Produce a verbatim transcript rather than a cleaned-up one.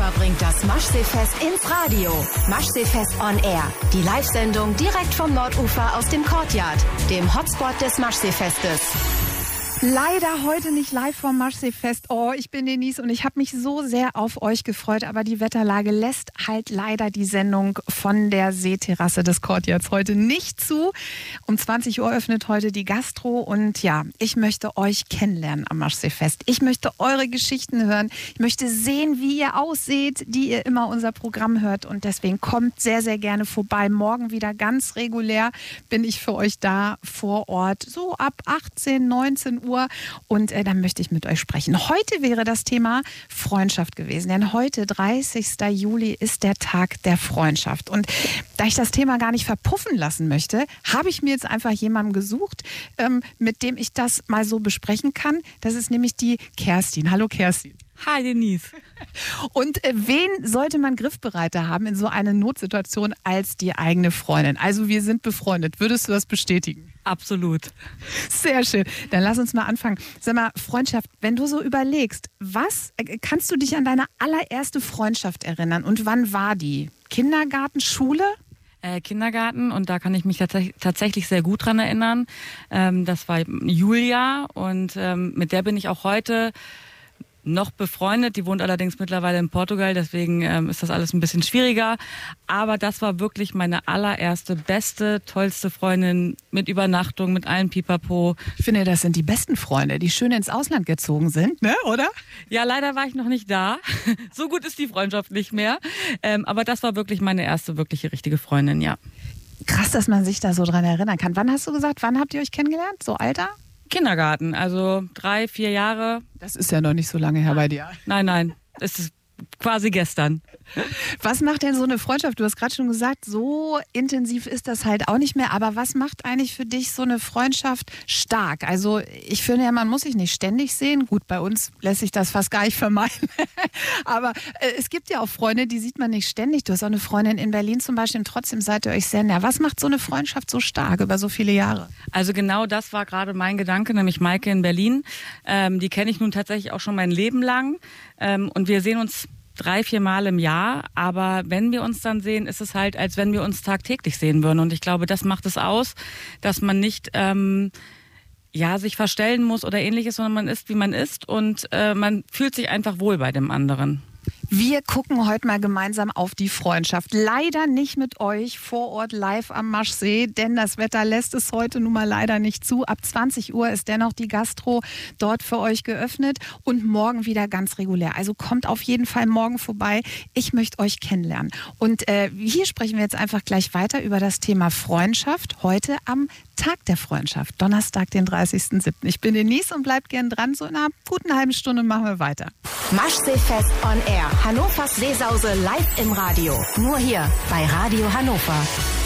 Hannover bringt das Maschseefest ins Radio. Maschseefest on Air. Die Live-Sendung direkt vom Nordufer aus dem Courtyard, dem Hotspot des Maschseefestes. Leider heute nicht live vom Maschseefest. Oh, ich bin Denise und ich habe mich so sehr auf euch gefreut, aber die Wetterlage lässt halt leider die Sendung von der Seeterrasse des Courtyards heute nicht zu. Um zwanzig Uhr öffnet heute die Gastro und ja, ich möchte euch kennenlernen am Maschseefest. Ich möchte eure Geschichten hören. Ich möchte sehen, wie ihr ausseht, die ihr immer unser Programm hört und deswegen kommt sehr, sehr gerne vorbei. Morgen wieder ganz regulär bin ich für euch da vor Ort, so ab achtzehn, neunzehn Uhr. Und äh, dann möchte ich mit euch sprechen. Heute wäre das Thema Freundschaft gewesen, denn heute, dreißigster Juli, ist der Tag der Freundschaft. Und da ich das Thema gar nicht verpuffen lassen möchte, habe ich mir jetzt einfach jemanden gesucht, ähm, mit dem ich das mal so besprechen kann. Das ist nämlich die Kerstin. Hallo Kerstin. Hi Denise. Und äh, wen sollte man griffbereiter haben in so einer Notsituation als die eigene Freundin? Also wir sind befreundet. Würdest du das bestätigen? Absolut. Sehr schön. Dann lass uns mal anfangen. Sag mal, Freundschaft, wenn du so überlegst, was äh, kannst du dich an deine allererste Freundschaft erinnern und wann war die? Kindergarten, Schule? Äh, Kindergarten und da kann ich mich tats tatsächlich sehr gut dran erinnern. Ähm, das war Julia und ähm, mit der bin ich auch heute noch befreundet. Die wohnt allerdings mittlerweile in Portugal, deswegen ähm, ist das alles ein bisschen schwieriger. Aber das war wirklich meine allererste, beste, tollste Freundin mit Übernachtung, mit allen Pipapo. Ich finde, das sind die besten Freunde, die schön ins Ausland gezogen sind, ne? Oder? Ja, leider war ich noch nicht da. So gut ist die Freundschaft nicht mehr. Ähm, aber das war wirklich meine erste, wirkliche, richtige Freundin, ja. Krass, dass man sich da so dran erinnern kann. Wann hast du gesagt, wann habt ihr euch kennengelernt? So Alter? Kindergarten, also drei, vier Jahre. Das ist ja noch nicht so lange her bei dir. Nein, nein, es ist quasi gestern. Was macht denn so eine Freundschaft? Du hast gerade schon gesagt, so intensiv ist das halt auch nicht mehr. Aber was macht eigentlich für dich so eine Freundschaft stark? Also ich finde ja, man muss sich nicht ständig sehen. Gut, bei uns lässt sich das fast gar nicht vermeiden. Aber äh, es gibt ja auch Freunde, die sieht man nicht ständig. Du hast auch eine Freundin in Berlin zum Beispiel und trotzdem seid ihr euch sehr nah. Was macht so eine Freundschaft so stark über so viele Jahre? Also genau das war gerade mein Gedanke, nämlich Maike in Berlin. Ähm, die kenne ich nun tatsächlich auch schon mein Leben lang. Ähm, und wir sehen uns drei, vier Mal im Jahr, aber wenn wir uns dann sehen, ist es halt, als wenn wir uns tagtäglich sehen würden. Und ich glaube, das macht es aus, dass man nicht ähm, ja, sich verstellen muss oder ähnliches, sondern man ist, wie man ist und äh, man fühlt sich einfach wohl bei dem anderen. Wir gucken heute mal gemeinsam auf die Freundschaft. Leider nicht mit euch vor Ort live am Maschsee, denn das Wetter lässt es heute nun mal leider nicht zu. Ab zwanzig Uhr ist dennoch die Gastro dort für euch geöffnet und morgen wieder ganz regulär. Also kommt auf jeden Fall morgen vorbei. Ich möchte euch kennenlernen. Und äh, hier sprechen wir jetzt einfach gleich weiter über das Thema Freundschaft. Heute am Tag der Freundschaft, Donnerstag, den dreißigsten siebten Ich bin Denise und bleibt gern dran. So in einer guten halben Stunde machen wir weiter. Maschseefest on Air. Hannovers Seesause live im Radio. Nur hier bei Radio Hannover.